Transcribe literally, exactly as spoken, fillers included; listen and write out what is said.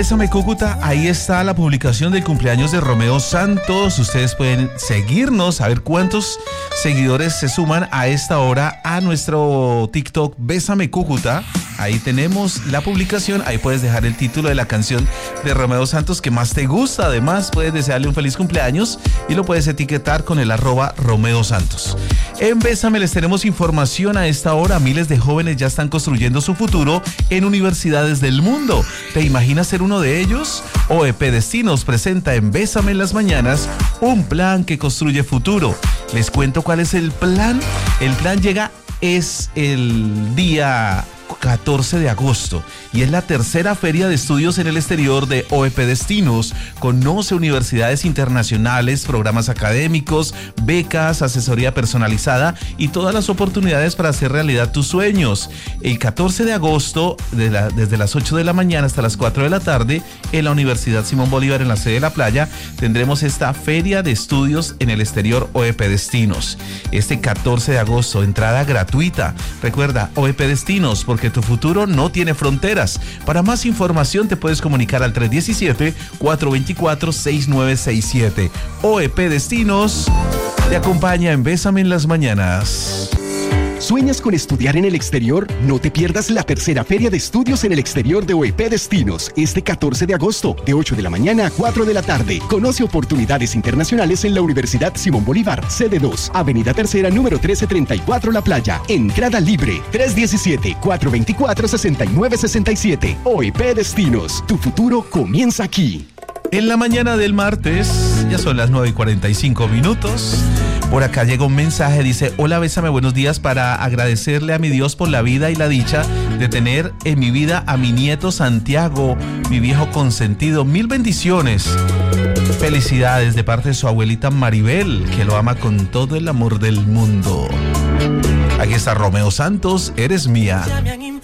Bésame Cúcuta, ahí está la publicación del cumpleaños de Romeo Santos. Ustedes pueden seguirnos, a ver cuántos seguidores se suman a esta hora a nuestro TikTok Bésame Cúcuta. Ahí tenemos la publicación, ahí puedes dejar el título de la canción de Romeo Santos que más te gusta. Además, puedes desearle un feliz cumpleaños y lo puedes etiquetar con el arroba Romeo Santos. En Bésame les tenemos información a esta hora. Miles de jóvenes ya están construyendo su futuro en universidades del mundo. ¿Te imaginas ser uno de ellos? O E P Destinos presenta en Bésame en las mañanas un plan que construye futuro. Les cuento cuál es el plan. El plan llega, es el día catorce de agosto y es la tercera feria de estudios en el exterior de O E P Destinos. Conoce universidades internacionales, programas académicos, becas, asesoría personalizada y todas las oportunidades para hacer realidad tus sueños. El catorce de agosto, de la, desde las ocho de la mañana hasta las cuatro de la tarde, en la Universidad Simón Bolívar, en la sede de La Playa, tendremos esta feria de estudios en el exterior O E P Destinos. Este catorce de agosto, entrada gratuita. Recuerda, O E P Destinos, porque tu futuro no tiene fronteras. Para más información te puedes comunicar al tres uno siete, cuatro dos cuatro, seis nueve seis siete. O E P Destinos te acompaña en Bésame en las mañanas. ¿Sueñas con estudiar en el exterior? No te pierdas la tercera Feria de Estudios en el Exterior de O E P Destinos, este catorce de agosto, de ocho de la mañana a cuatro de la tarde. Conoce oportunidades internacionales en la Universidad Simón Bolívar, sede dos, Avenida Tercera, número trece treinta y cuatro, La Playa. Entrada libre, tres uno siete, cuatro dos cuatro, seis nueve seis siete. O E P Destinos, tu futuro comienza aquí. En la mañana del martes, ya son las nueve y cuarenta y cinco minutos. Por acá llega un mensaje, dice: hola, Bésame, buenos días, para agradecerle a mi Dios por la vida y la dicha de tener en mi vida a mi nieto Santiago, mi viejo consentido. Mil bendiciones. Felicidades de parte de su abuelita Maribel, que lo ama con todo el amor del mundo. Aquí está Romeo Santos, Eres Mía.